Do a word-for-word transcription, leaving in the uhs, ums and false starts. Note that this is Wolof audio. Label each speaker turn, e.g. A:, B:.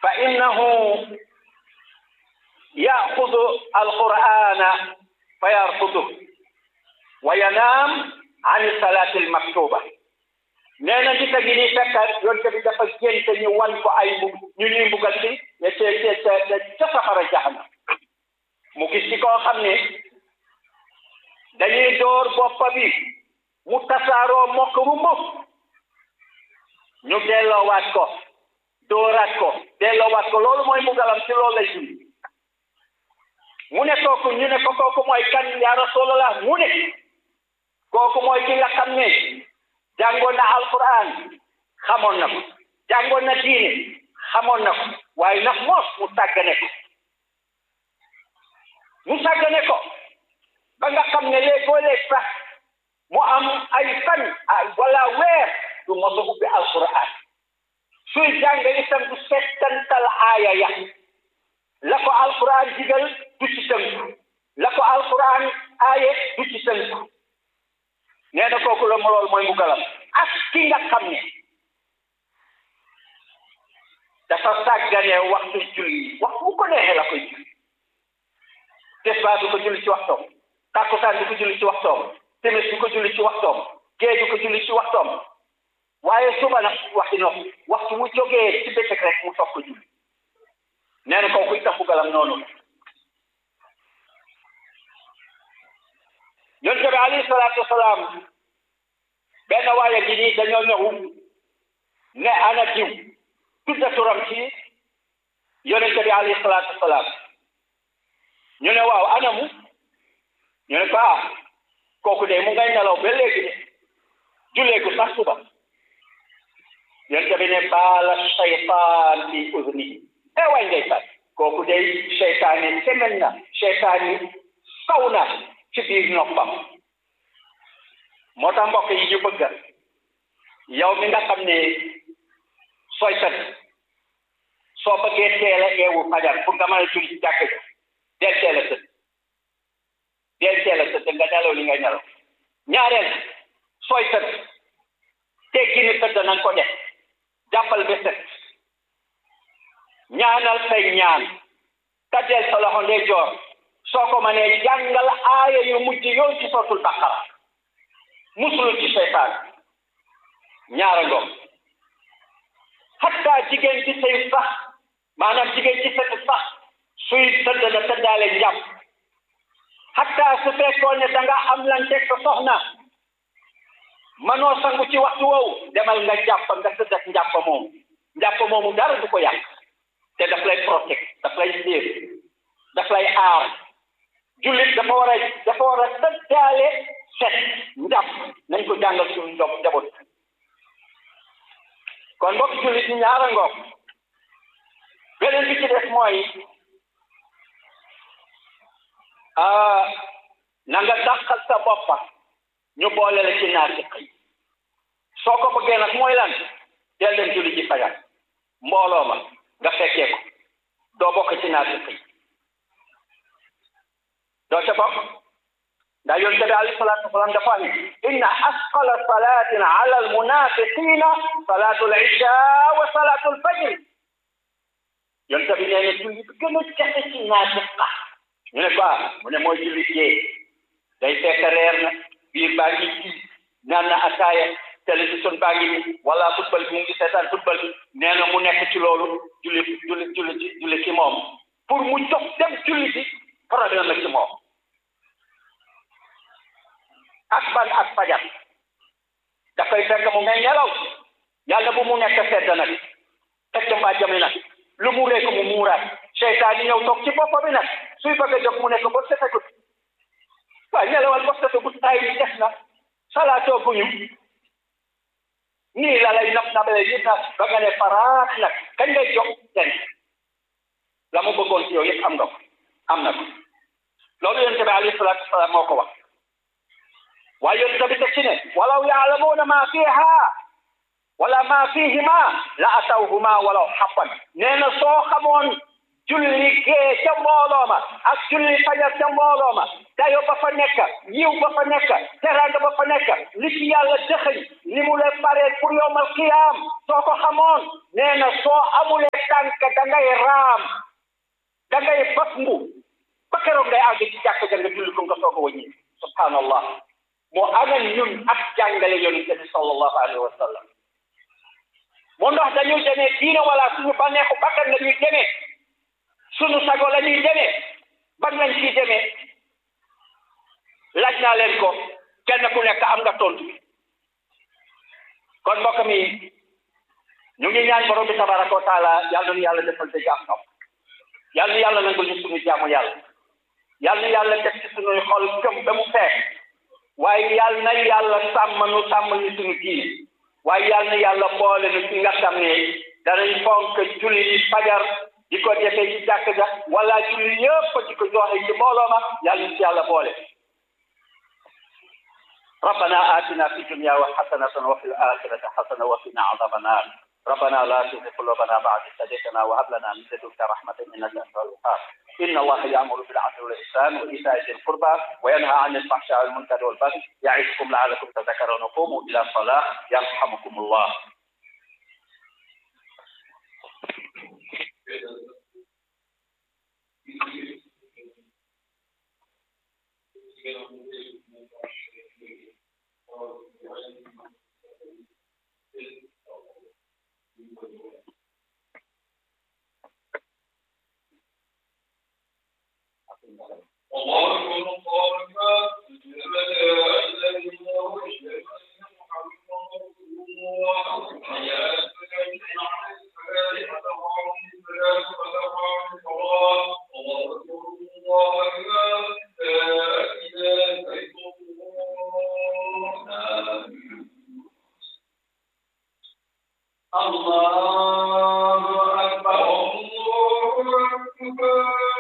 A: fa innahu yaxudu alqur'ana fa yarfudu wa yanaam an salati almaktuba nee na nit a ngi nii fekk yonte bi dafa gént ñu wan ko ay mbug ñu ñuy mbugal ci ca ca ca ca safara jahannam mu gis ci koo xam ne dañuy door boppa bi mu tasaaroo mokk bu mbub ñu delloowaat ko dooraat ko delloowaat ko loolu mooy mbugalam ci loolu lay dund mu ne kooku ñu ne ko kooku mooy kan yaa rasulallah mu ne kooku mooy ki nga xam ne jàngoon na alquran xamoon na ko jàngoon na diine xamoon na ko waaye nag moos mu sàggane ko mu sàggane ko ba nga xam ne léegoo léeg sax mu am ay fan wala weer du mos a ubbi alquran suy jàng itam du settantal aaya ya la ko alquran digal du ci tënku la ko alquran aaye du ci tënku nee na kooku la loolu mooy mbugalam ak ki nga xam ne dafa sàggane waxtu julli waxtu bu ko neexee la koy julli tisbaar du ko julli ci waxtoom takkusaan du ko julli ci waxtoom timis du ko julli ci waxtoom gee du ko julli ci waxtoom waaye suba nag waxi noppi waxtu mu jógee ci bëccëg rek mu soog ko julli nee na kooku itam mbugalam noonu yonent bi alayhi salaatu wasalaam benn waaye gi nii dañoo ñëw ne ana diw tudda turam ci yonent bi alayhi salaatu wasalaam ñu ne waaw anamu ñu ne ko ah kooku de mu ngay nelaw ba léegi de julleegu sax suba yonent bi ne baala shaytaan fi udnihi e waay ndeysaan kooku de seytaan yi semen na seytaan yi saw na ci biir noppam moo tax mbokk yi ñu bëgg yow mi nga xam ne sooy tëdd soo bëggee teel a eewu fajar pour nga mën a julli ci jàkk ji del teel a tëdd del teel a tëdd nga nelaw li ngay nelaw ñaareel sooy tëdd teggi ni tëdd na nga ko def jàppal ba set ñaanal say ñaan tàddeel sa loxo ndeyjoor soo ko mënee jàngal aaya yu mujj yow ci sootul baqara musulu ci seytaan ñaara ngoom hatta jigéen ci sëy sax maanaam jigéen ci sëy sax suy tëdd na tëddaale njàpp hatta su fekkoon ne da nga am lan teg sa soxna manoo sangu ci waxtu woowu demal nga jàpp nga tëdd ak njàpp moomu njàpp moomu dara du ko yàq te daf lay protect daf lay séer daf lay aar jullit dafa war a dafa war a tëddaale set njàpp nañ ko jàngal suñu ndox njaboot kon mbokk jullit ñi ñaara ngoog beneen bi ci des mooy na nga dàqal sa boppa ñu boole la ci naafiq yi soo ko bëggee nag mooy lan del dem julli ci fajar mbooloo ma nga fekkee ko doo bokk ci naafiq yi doo ca bokk ndax yonent bi alayhi salaatu wasalaam dafa ne inna asqala salatin ala almunafiqina salatu al isha wa salatu al fajr yonent bi nee na julli bi gën a jafe ci naafiqa ñu ne ko mu ne mooy julli gee day fekk reer na biir baa ngi ci naan na ataaya télévision baa ngi ni wala football bi mu ngi seetaan football bi nee na mu nekk ci loolu julli julli julli julli ci moom pour mu jox dem julli ci problème la ci moom ak ban ak fajar dafay fekk mu ngay nelaw yàlla bu mu nekk sedd nag teg ca mbaa jami nag lu mu rekk mu muuraat seytaan yi ñëw toog ci bopp bi nag suy bëgg a jóg mu nekk ba setagut waaye nelawal ba setagut tay yi des na salaatoo guñu nii la lay nab nabale yi nag ba nga ne faraat nag kañ ngay jóg ten la mu bëggoon ci yow yëpp am nga ko am na ko loolu yonent bi alayhi salaatu wasalaam moo ko wax waaye yonent bi teg ci ne walaw yaalamuuna maa fiihaa wala maa fiihimaa la atawhumaa walaw habban nee na soo xamoon julli gee ca mbooloo ma ak julli fajar ca mbooloo ma dayo ba fa nekk yiw ba fa nekk teraanga ba fa nekk li ci yàlla dëxëñ li mu leen paree pour yowmal qiyaam soo ko xamoon nee na soo amulee tànk da ngay raam da ngay basngu ba keroog ngay àgg ci jàkk ja nga julli ko nga soog a wàññi subhanallah moo ana ñun ak jàngale yonent bi sallallahu alayhi wa sallam moo ndax dañuy demee diine wala suñu bànneexu bakkan la ñuy demee suñu sago la ñuy demee ban lañ ciy demee laaj naa leen ko kenn ku nekk am nga tontu kon mbokk mi ñu ngi ñaan borom bi tabaraka wa taala yàlla nu yàlla defal dëgg ak topp yàlla nu yàlla nangul ñu suñu jaamu yàlla yàlla nu yàlla teg ci suñuy xol gëm ba mu feex waaye yàlla na yàlla sàmm nu sàmm ñu suñu diine waaye yàlla na yàlla boole nu ci nga xam ne danañ fonk julli yi fajar di ko defee ci jàkk ja wala julli yëpp di ko joxe ci mbooloo ma yàlla ñu ci yàlla boole ربنا آتنا في الدنيا حسنة وفي الآخرة حسنة وقنا عذاب النار ربنا لا تزغ قلوبنا بعد إذ هديتنا وهب لنا من لدنك رحمة إنك أنت الوهاب إن الله يأمر بالعدل والإحسان وإيتاء ذي القربى وينهى عن الفحشاء والمنكر والبغي يعظكم لعلكم تذكرون قوموا إلى الصلاة يرحمكم الله.
B: الله أكبر الله أكبر لا إله إلا الله وأشهد أن محمدا رسول الله حي على الفلاح حي على الفلاح الله أكبر الله أكبر لا إله إلا الله الله أكبر الله أكبر